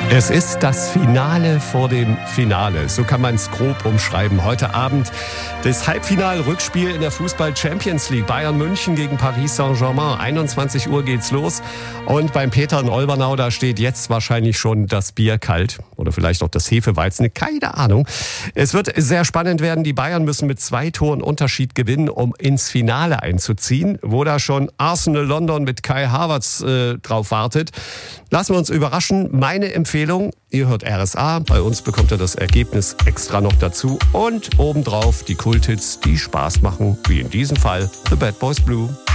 Es ist das Finale vor dem Finale. So kann man es grob umschreiben. Heute Abend das Halbfinal-Rückspiel in der Fußball-Champions League. Bayern München gegen Paris Saint-Germain. 21 Uhr geht's los. Und beim Peter in Olbernau, da steht jetzt wahrscheinlich schon das Bier kalt. Oder vielleicht auch das Hefeweizen. Keine Ahnung. Es wird sehr spannend werden. Die Bayern müssen mit 2 Toren Unterschied gewinnen, um ins Finale einzuziehen. Wo da schon Arsenal London mit Kai Havertz drauf wartet. Lassen wir uns überraschen. Meine Empfehlung, ihr hört RSA. Bei uns bekommt ihr das Ergebnis extra noch dazu. Und obendrauf die Kulthits, die Spaß machen. Wie in diesem Fall The Bad Boys Blue.